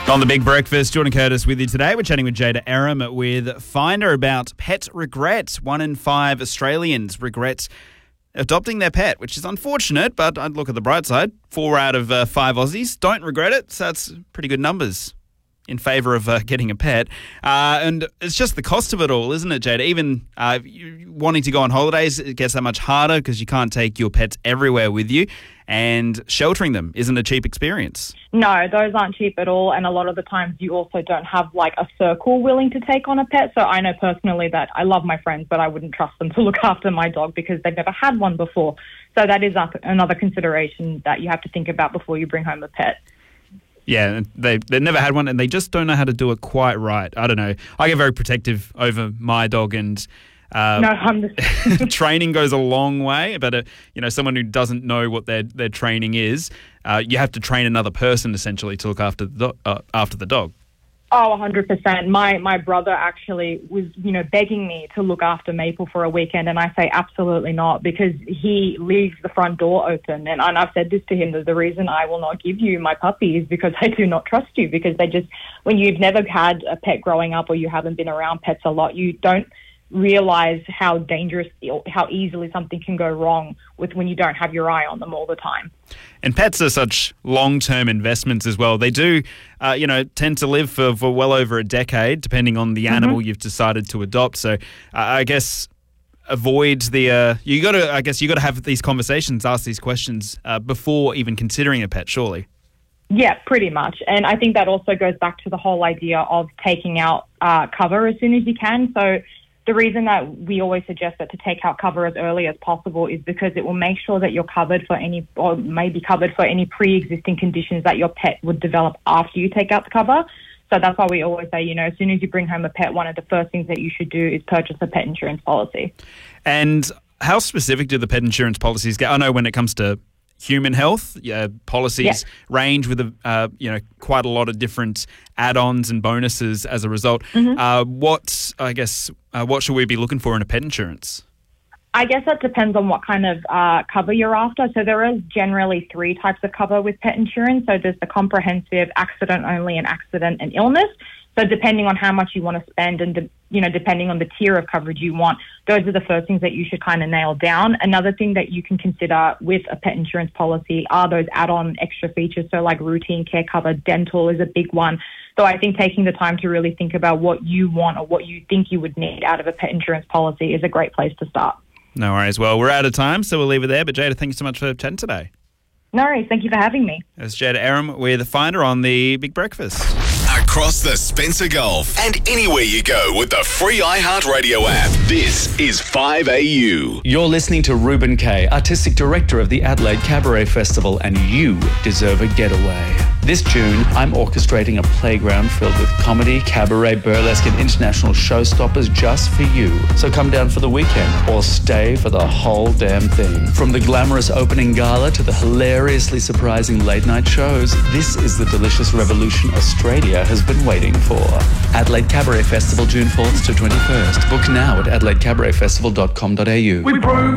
On the Big Breakfast, Jordan Curtis with you today. We're chatting with Jada Aram with Finder about pet regret. 1 in 5 Australians regret adopting their pet, which is unfortunate, but I'd look at the bright side. 4 out of 5 Aussies don't regret it, so that's pretty good numbers in favour of getting a pet. And it's just the cost of it all, isn't it, Jada? Even wanting to go on holidays, it gets that much harder because you can't take your pets everywhere with you, and sheltering them isn't a cheap experience. No, those aren't cheap at all, and a lot of the times you also don't have like a circle willing to take on a pet. So I know personally that I love my friends, but I wouldn't trust them to look after my dog because they've never had one before. So that is another consideration that you have to think about before you bring home a pet. Yeah, they never had one and they just don't know how to do it quite right. I don't know. I get very protective over my dog and training goes a long way, but someone who doesn't know what their training is, you have to train another person essentially to look after the dog. Oh, 100%. My brother actually was, begging me to look after Maple for a weekend, and I say absolutely not because he leaves the front door open. And I've said this to him, that the reason I will not give you my puppy is because I do not trust you, because when you've never had a pet growing up or you haven't been around pets a lot, you don't realize how dangerous, how easily something can go wrong when you don't have your eye on them all the time. And pets are such long-term investments as well. They do, tend to live for well over a decade, depending on the animal you've decided to adopt. So I guess avoid you got to have these conversations, ask these questions before even considering a pet, surely. Yeah, pretty much. And I think that also goes back to the whole idea of taking out cover as soon as you can. So the reason that we always suggest that to take out cover as early as possible is because it will make sure that you're covered for any pre-existing conditions that your pet would develop after you take out the cover. So that's why we always say, as soon as you bring home a pet, one of the first things that you should do is purchase a pet insurance policy. And how specific do the pet insurance policies get? I know when it comes to human health, policies range with quite a lot of different add-ons and bonuses as a result. What should we be looking for in a pet insurance? I guess that depends on what kind of cover you're after. So there is generally 3 types of cover with pet insurance. So there's the comprehensive, accident only, and accident and illness. So depending on how much you want to spend and, depending on the tier of coverage you want, those are the first things that you should kind of nail down. Another thing that you can consider with a pet insurance policy are those add-on extra features. So like routine care cover, dental is a big one. So I think taking the time to really think about what you want or what you think you would need out of a pet insurance policy is a great place to start. No worries. Well, we're out of time, so we'll leave it there. But Jada, thank you so much for chatting today. No worries. Thank you for having me. That's Jada Aram with Finder on the Big Breakfast. Across the Spencer Gulf and anywhere you go with the free iHeartRadio app. This is 5AU. You're listening to Ruben Kay, Artistic Director of the Adelaide Cabaret Festival, and you deserve a getaway. This June, I'm orchestrating a playground filled with comedy, cabaret, burlesque, and international showstoppers just for you. So come down for the weekend or stay for the whole damn thing. From the glamorous opening gala to the hilariously surprising late-night shows, this is the delicious revolution Australia has been waiting for. Adelaide Cabaret Festival, June 4th to 21st. Book now at adelaidecabaretfestival.com.au.